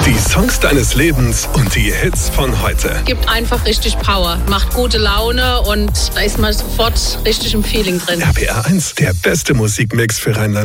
Die Songs deines Lebens und die Hits von heute. Gibt einfach richtig Power, macht gute Laune und da ist man sofort richtig im Feeling drin. RPR 1, der beste Musikmix für Rheinland.